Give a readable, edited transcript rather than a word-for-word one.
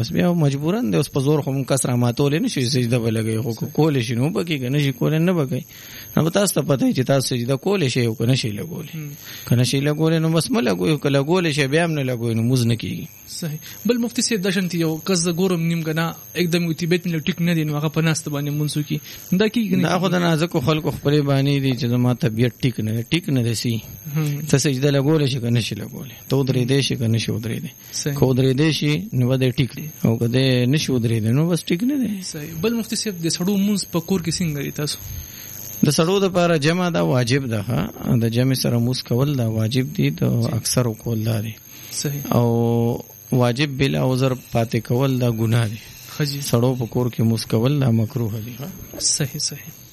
بس بیا مجبورن دی اوس په زور خو مونږ کس را ماتولې نه شي سجده به لګوي خو کولی شي نو به کېږي نه شي کولی نه به کوي نو تاسو ته پته چې تاسو سجده کولی شئ او که نه شئ لګولی که نه شئ لګولی نو بس مه لګوئ که لګولی شئ بیا هم نه لګوئ نو مونځ نه کېږي. صحیح. بل مفتي صاحب دا شانتي یو کس زه ګورم نیم که نه एकदम طبیعت مې ټیک نه دی نو هغه په ناسته باندې مونځ وکړي دا کېږي دا خو د نازکو خلکو خپلې بانې دي چې زما طبیعت ټیک نه دی سي ته سجده لګولی شي که نه شي لګولی ته ودرېدی شي که نه شي ودرېدی که ودرېدی شي نو به دی ټیک دی او که دی نه شي ودرېدی نو بس ټیک نه دی. صحیح. بل مفتي صاحب د سړو مونځ په کور کې څنګه دی تاسو؟ د سړو دپاره جمع دا واجب ده د جمع سره مونځ کول دا واجب دي د اکثرو کول دا دی. صحیح. او واجب بلا عذر پاتې کول دا ګناه دی. خجی سړو په کور کې مونځ کول دا مکروه دی. صحیح.